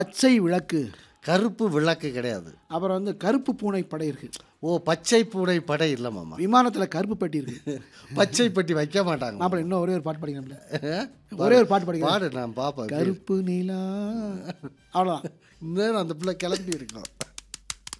பச்சை விளக்கு. கருப்பு விளக்கு கிடையாது. அப்புறம் வந்து கருப்பு பூனை படை இருக்கு. ஓ, பச்சை பூனை படை இல்ல மாமா. விமானத்துல கருப்பு பெட்டி இருக்கு. பச்சை பெட்டி வைக்க மாட்டாங்க. மாப்பிள்ள இன்னும் ஒரே ஒரு பாட்டு படிக்கணும்ல. ஒரே ஒரு பாட்டு படிக்கணும். பாடு, நான் பாப்பேன். கருப்பு நிலா. அவ்வளோதான். இந்த அந்த பிள்ளை கிளம்பி இருக்கும்.